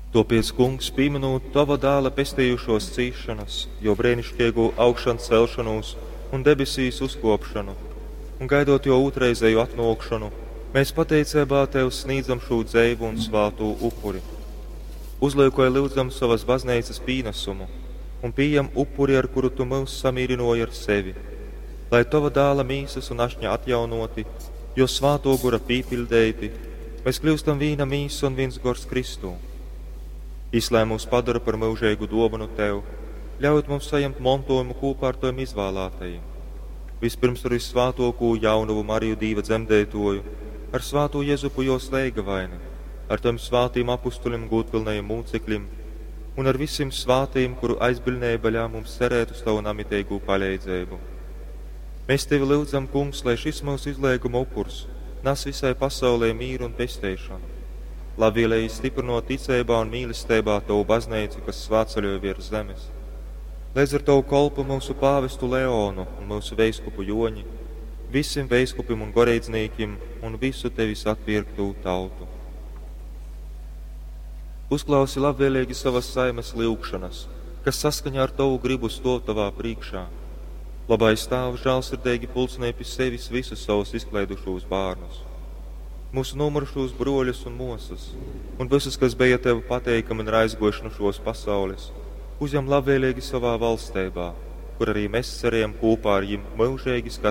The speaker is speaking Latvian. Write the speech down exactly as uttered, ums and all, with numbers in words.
Topies, kungs, pieminot tava dēla pestījušos cīšanas, jo brēnišķīgu augšanas celšanos un debesīs uzkopšanu, un gaidot jo otrreizēju atnākšanu, mēs pateicībā tev sniedzam šo dzeivu un svātu upuri. Uzliekoja lūdzam savas baznīcas pīnesumu un pieejam upuri, ar kuru tu mūs samīrinoji ar sevi, lai tava dēla mīsas un ašņa atjaunoti, jo svāto gura pīpildēti, mēs kļūstam vīna mīs un viens gors Kristū. Izlēm mūs padara par mūžēgu dāvanu tev, ļaut mums saņemt mantojumu kopā ar tiem izvēlētajiem. Vispirms ar visvātoko jaunuvu Mariju Dīva dzemdētoju, ar svāto Jezupu jo slēga vaini, ar tiem svātiem apustulim gūtpilnajiem mūcekļiem un ar visiem svātiem, kuru aizbiļnēja baļā mums cerēt uz tavu namiteigu palīdzību. Mēs tevi lūdzam, kungs, lai šis mūsu izlēguma upurs nes visai pasaulē mīru un pestēšanu. Labvēlēji stiprinot ticībā un mīlestībā tavu baznīcu, kas svāceļoja virs zemes. Līdz ar tavu kolpu mūsu pāvestu Leonu un mūsu veiskupu Joņi, visiem veiskupim un goreidzniekiem un visu tevis atpirktu tautu. Uzklausi labvēlīgi savas saimes lūgšanas, kas saskaņā ar tavu gribu stov tavā priekšā. Labais Tēvs žēlsirdīgi pulcinē pie sevis visus savus izklaidušos bērnus, mūsu nomurušos broļus un mosas, un visus, kas bija tev pateikami un aizgojuši no šos pasaules, uzņem labvēlīgi savā valstībā, kur arī mēs cerējam kopā ar viņiem mūžīgi skatīt